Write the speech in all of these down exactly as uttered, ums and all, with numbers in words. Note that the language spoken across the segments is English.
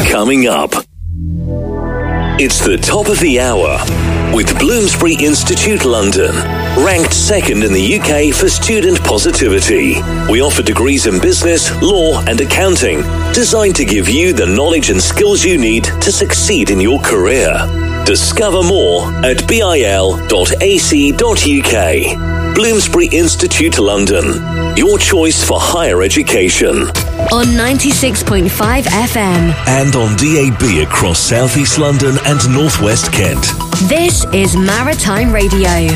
Coming up, it's the top of the hour with Bloomsbury Institute London, ranked second in the U K for student positivity. We offer degrees in business, law and accounting, designed to give you the knowledge and skills you need to succeed in your career. Discover more at b i l dot a c dot u k. Bloomsbury Institute London, your choice for higher education. On ninety-six point five F M. And on D A B across South East London and North West Kent. This is Maritime Radio.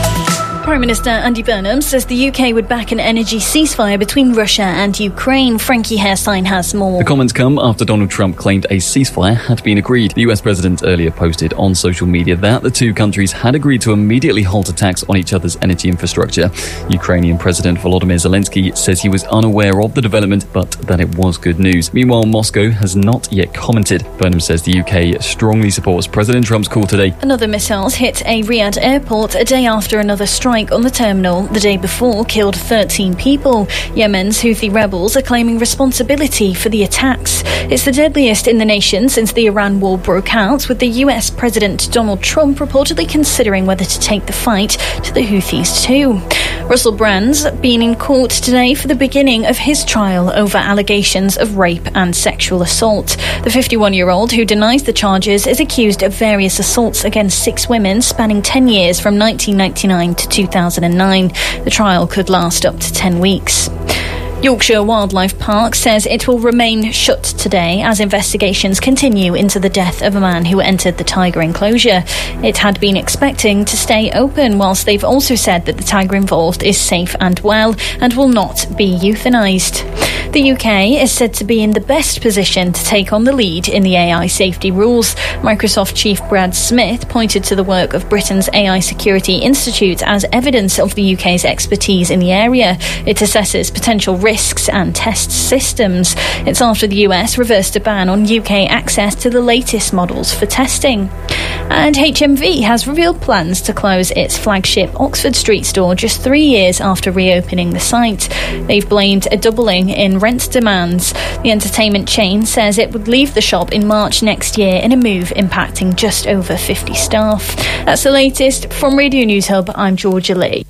Prime Minister Andy Burnham says the U K would back an energy ceasefire between Russia and Ukraine. Frankie Hairstein has more. The comments come after Donald Trump claimed a ceasefire had been agreed. The U S president earlier posted on social media that the two countries had agreed to immediately halt attacks on each other's energy infrastructure. Ukrainian President Volodymyr Zelensky says he was unaware of the development, but that it was good news. Meanwhile, Moscow has not yet commented. Burnham says the U K strongly supports President Trump's call today. Another missiles hit a Riyadh airport a day after another strike on the terminal the day before killed thirteen people. Yemen's Houthi rebels are claiming responsibility for the attacks. It's the deadliest in the nation since the Iran war broke out, with the U S President Donald Trump reportedly considering whether to take the fight to the Houthis too. Russell Brand's been in court today for the beginning of his trial over allegations of rape and sexual assault. The fifty-one-year-old who denies the charges is accused of various assaults against six women spanning ten years from nineteen ninety-nine to two thousand nine. The trial could last up to ten weeks. Yorkshire Wildlife Park says it will remain shut today as investigations continue into the death of a man who entered the tiger enclosure. It had been expecting to stay open, whilst they've also said that the tiger involved is safe and well and will not be euthanised. The U K is said to be in the best position to take on the lead in the A I safety rules. Microsoft chief Brad Smith pointed to the work of Britain's A I Security Institute as evidence of the U K's expertise in the area. It assesses potential risks and tests systems. It's after the U S reversed a ban on U K access to the latest models for testing. And H M V has revealed plans to close its flagship Oxford Street store just three years after reopening the site. They've blamed a doubling in rent demands. The entertainment chain says it would leave the shop in March next year in a move impacting just over fifty staff. That's the latest from Radio News Hub. I'm Georgia Lee.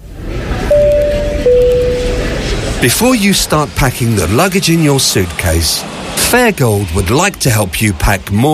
Before you start packing the luggage in your suitcase, Fairgold would like to help you pack more